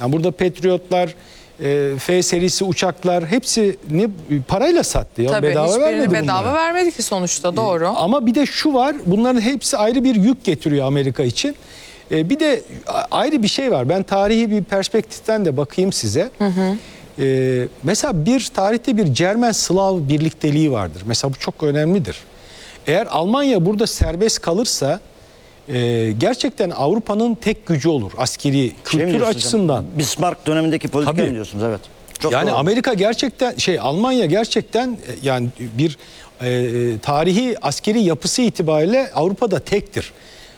Yani burada Patriotlar, F serisi uçaklar hepsini parayla sattı. Ya. Tabii Bedava vermedi hiçbirini bedava bunlara. vermedi ki sonuçta, doğru. Ama bir de şu var, bunların hepsi ayrı bir yük getiriyor Amerika için. Bir de ayrı bir şey var. Ben tarihi bir perspektiften de bakayım size. Mesela bir tarihte bir Cermen-Slav birlikteliği vardır. Mesela bu çok önemlidir. Eğer Almanya burada serbest kalırsa gerçekten Avrupa'nın tek gücü olur askeri kültür açısından. Hocam? Bismarck dönemindeki politika Tabii. diyorsunuz, evet. Çok Yani doğru. Amerika gerçekten Almanya gerçekten yani bir tarihi askeri yapısı itibariyle Avrupa'da tektir.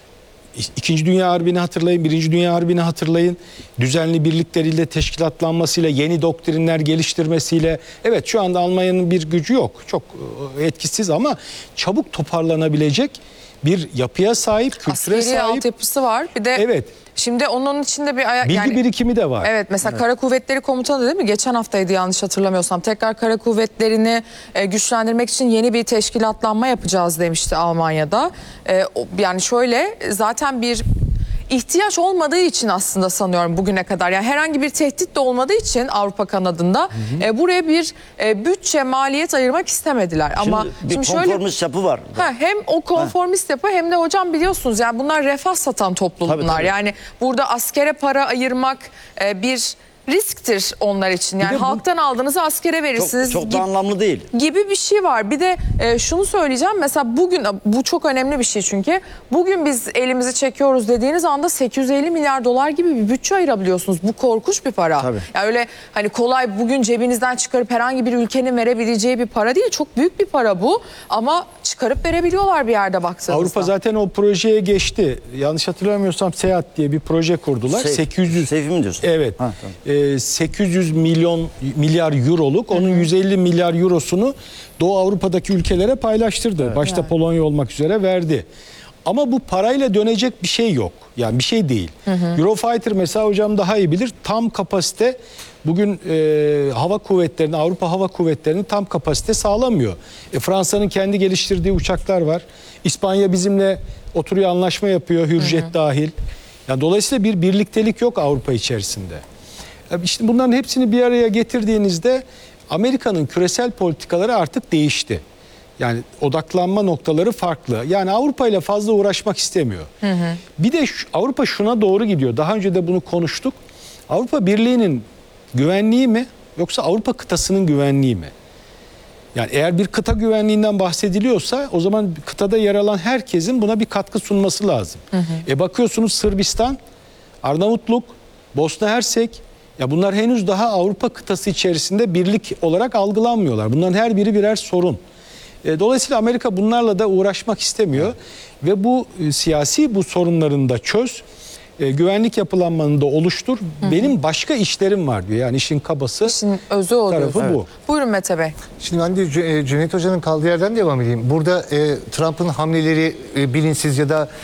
İkinci Dünya Harbi'ni hatırlayın, Birinci Dünya Harbi'ni hatırlayın. Düzenli birlikleriyle, teşkilatlanmasıyla, yeni doktrinler geliştirmesiyle. Evet, şu anda Almanya'nın bir gücü yok. Çok etkisiz ama çabuk toparlanabilecek bir yapıya sahip, kültüre Askeri sahip. altyapısı var. Bir de Evet. şimdi onun içinde bir Bilgi birikimi de var. Evet, mesela Kara Kuvvetleri Komutanı değil mi? Geçen haftaydı yanlış hatırlamıyorsam. Tekrar Kara Kuvvetleri'ni güçlendirmek için yeni bir teşkilatlanma yapacağız demişti Almanya'da. Yani şöyle, zaten bir ihtiyaç olmadığı için aslında sanıyorum bugüne kadar, yani herhangi bir tehdit de olmadığı için Avrupa kanadında buraya bir bütçe, maliyet ayırmak istemediler. Ama bir şimdi şöyle, konformist yapı var. hem o konformist yapı hem de hocam biliyorsunuz yani bunlar refah satan toplumlar. Tabii, tabii. Yani burada askere para ayırmak bir risktir onlar için. Yani halktan aldığınızı askere verirsiniz. Çok da anlamlı değil. Gibi bir şey var. Bir de şunu söyleyeceğim. Mesela bugün, bu çok önemli bir şey çünkü. Bugün biz elimizi çekiyoruz dediğiniz anda 850 milyar dolar gibi bir bütçe ayırabiliyorsunuz. Bu korkunç bir para. Tabii. Yani öyle hani kolay bugün cebinizden çıkarıp herhangi bir ülkenin verebileceği bir para değil. Çok büyük bir para bu. Ama çıkarıp verebiliyorlar bir yerde baktığınızda. Avrupa zaten o projeye geçti. Yanlış hatırlamıyorsam SEAT diye bir proje kurdular. 800 Seyfi mi diyorsun? Evet. Ha, tamam. 800 milyar euroluk, onun 150 milyar eurosunu Doğu Avrupa'daki ülkelere paylaştırdı. Evet. Başta Polonya olmak üzere verdi. Ama bu parayla dönecek bir şey yok. Yani bir şey değil. Eurofighter mesela hocam daha iyi bilir. Tam kapasite bugün hava kuvvetlerinin, Avrupa Hava Kuvvetleri'nin tam kapasite sağlamıyor. Fransa'nın kendi geliştirdiği uçaklar var. İspanya bizimle oturuyor, anlaşma yapıyor, Hürjet dahil. Yani dolayısıyla bir birliktelik yok Avrupa içerisinde. İşte bunların hepsini bir araya getirdiğinizde Amerika'nın küresel politikaları artık değişti. Yani odaklanma noktaları farklı. Yani Avrupa ile fazla uğraşmak istemiyor. Bir de Avrupa şuna doğru gidiyor. Daha önce de bunu konuştuk. Avrupa Birliği'nin güvenliği mi yoksa Avrupa kıtasının güvenliği mi? Yani eğer bir kıta güvenliğinden bahsediliyorsa o zaman kıtada yer alan herkesin buna bir katkı sunması lazım. Bakıyorsunuz Sırbistan, Arnavutluk, Bosna Hersek, ya bunlar henüz daha Avrupa kıtası içerisinde birlik olarak algılanmıyorlar. Bunların her biri birer sorun. Dolayısıyla Amerika bunlarla da uğraşmak istemiyor. Ve bu siyasi bu sorunlarını da çöz. Güvenlik yapılanmanı da oluştur. Benim başka işlerim var diyor. Yani işin kabası, İşin özü o tarafı diyorsun. bu. Buyurun Mete Bey. Şimdi ben de Cüneyt Hoca'nın kaldığı yerden devam edeyim. Burada Trump'ın hamleleri bilinçsiz ya da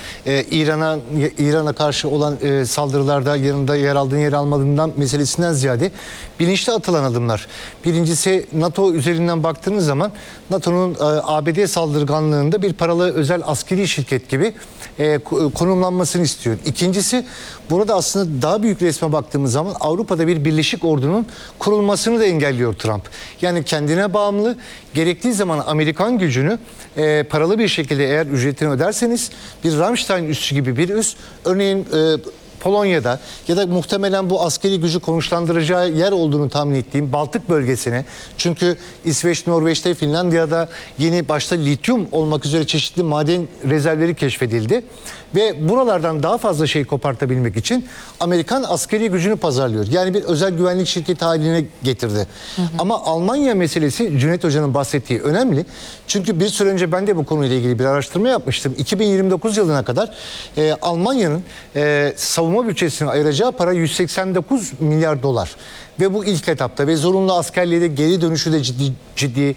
İran'a karşı olan saldırılarda yanında yer aldığın yer almadığından meselesinden ziyade bilinçli atılan adımlar. Birincisi, NATO üzerinden baktığınız zaman NATO'nun ABD saldırganlığında bir paralı özel askeri şirket gibi konumlanmasını istiyor. İkincisi, burada aslında daha büyük resme baktığımız zaman Avrupa'da bir birleşik ordunun kurulmasını da engelliyor Trump. Yani kendine bağımlı, gerektiği zaman Amerikan gücünü paralı bir şekilde eğer ücretini öderseniz bir Ramstein üssü gibi bir üs, örneğin Polonya'da ya da muhtemelen bu askeri gücü konuşlandıracağı yer olduğunu tahmin ettiğim Baltık bölgesine, çünkü İsveç, Norveç'te, Finlandiya'da yeni başta lityum olmak üzere çeşitli maden rezervleri keşfedildi ve buralardan daha fazla şey kopartabilmek için Amerikan askeri gücünü pazarlıyor. Yani bir özel güvenlik şirketi haline getirdi. Ama Almanya meselesi Cüneyt Hoca'nın bahsettiği önemli. Çünkü bir süre önce ben de bu konuyla ilgili bir araştırma yapmıştım. 2029 yılına kadar Almanya'nın savunma bütçesine ayıracağı para 189 milyar dolar. Ve bu ilk etapta ve zorunlu askerliğe de geri dönüşü de ciddi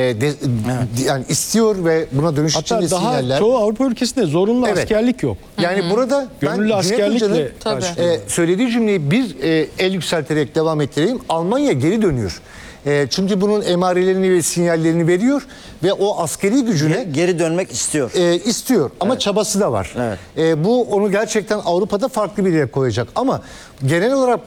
yani istiyor ve buna dönüş için Hatta de daha sinyaller. çoğu Avrupa ülkesinde zorunlu Evet. askerlik yok. Yani burada ben Gönüllü Cüneyt askerlikle Hoca'nın karşılıyor. söylediği cümleyi bir el yükselterek devam ettireyim. Almanya geri dönüyor. Çünkü bunun emarelerini ve sinyallerini veriyor ve o askeri gücüne Geri dönmek istiyor. istiyor ama çabası da var. Evet. Bu onu gerçekten Avrupa'da farklı bir yere koyacak ama genel olarak